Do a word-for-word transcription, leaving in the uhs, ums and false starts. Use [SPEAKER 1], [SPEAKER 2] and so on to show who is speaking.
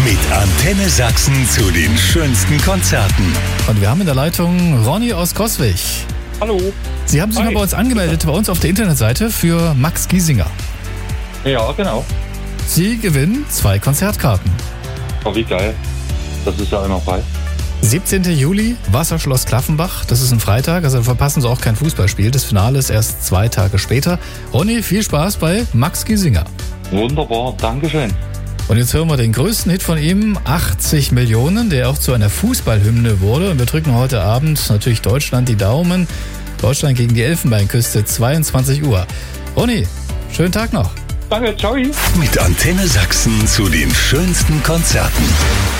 [SPEAKER 1] Mit Antenne Sachsen zu den schönsten Konzerten.
[SPEAKER 2] Und wir haben in der Leitung Ronny aus Coswig.
[SPEAKER 3] Hallo.
[SPEAKER 2] Sie haben sich
[SPEAKER 3] Hi.
[SPEAKER 2] mal bei uns angemeldet, bei uns auf der Internetseite für Max Giesinger.
[SPEAKER 3] Ja, genau.
[SPEAKER 2] Sie gewinnen zwei Konzertkarten.
[SPEAKER 3] Oh, wie geil. Das ist ja immer frei.
[SPEAKER 2] siebzehnten Juli, Wasserschloss Klaffenbach. Das ist ein Freitag, also verpassen Sie auch kein Fußballspiel. Das Finale ist erst zwei Tage später. Ronny, viel Spaß bei Max Giesinger.
[SPEAKER 3] Wunderbar, Dankeschön.
[SPEAKER 2] Und jetzt hören wir den größten Hit von ihm, achtzig Millionen, der auch zu einer Fußballhymne wurde. Und wir drücken heute Abend natürlich Deutschland die Daumen. Deutschland gegen die Elfenbeinküste, zweiundzwanzig Uhr. Ronny, schönen Tag noch.
[SPEAKER 3] Danke, ciao.
[SPEAKER 1] Mit Antenne Sachsen zu den schönsten Konzerten.